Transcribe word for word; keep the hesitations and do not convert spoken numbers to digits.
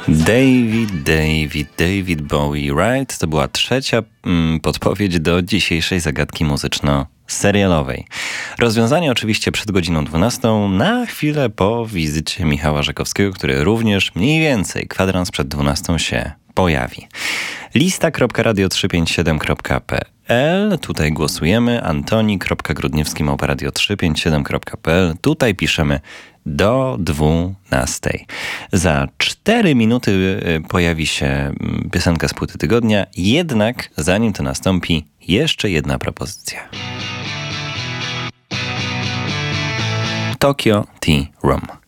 David, David, David Bowie, right? To była trzecia mm, podpowiedź do dzisiejszej zagadki muzyczno-serialowej. Rozwiązanie oczywiście przed godziną dwunastą, na chwilę po wizycie Michała Rzekowskiego, który również mniej więcej kwadrans przed dwunastą się pojawi. lista kropka radio trzysta pięćdziesiąt siedem kropka p l. Tutaj głosujemy. Antoni kropka grudniewski małpa radio trzysta pięćdziesiąt siedem kropka p l. Tutaj piszemy do dwunastej. Za cztery minuty pojawi się piosenka z płyty tygodnia, jednak zanim to nastąpi, jeszcze jedna propozycja. Tokyo Tea Room.